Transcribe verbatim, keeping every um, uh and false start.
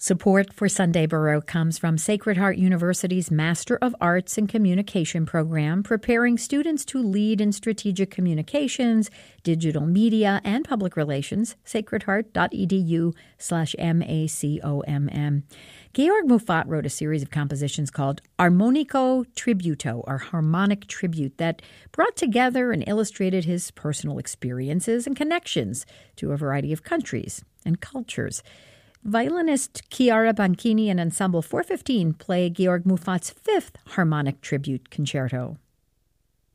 Support for Sunday Borough comes from Sacred Heart University's Master of Arts in Communication program, preparing students to lead in strategic communications, digital media, and public relations. sacredheart.edu slash M-A-C-O-M-M. Georg Muffat wrote a series of compositions called Armonico Tributo, or Harmonic Tribute, that brought together and illustrated his personal experiences and connections to a variety of countries and cultures. Violinist Chiara Banchini and Ensemble four fifteen play Georg Muffat's fifth Harmonic Tribute Concerto.